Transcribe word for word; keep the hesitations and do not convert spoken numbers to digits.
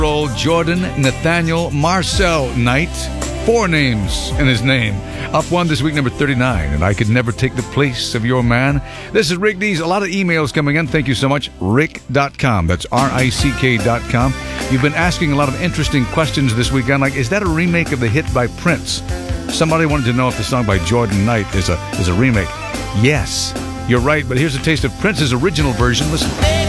Jordan Nathaniel Marcel Knight. Four names in his name. Up one this week, number thirty-nine. And I could never take the place of your man. This is Rick Dees. A lot of emails coming in. Thank you so much. Rick dot com. That's R I C K dot com. You've been asking a lot of interesting questions this weekend. Like, is that a remake of the hit by Prince? Somebody wanted to know if the song by Jordan Knight is a is a remake. Yes, you're right. But here's a taste of Prince's original version. Listen.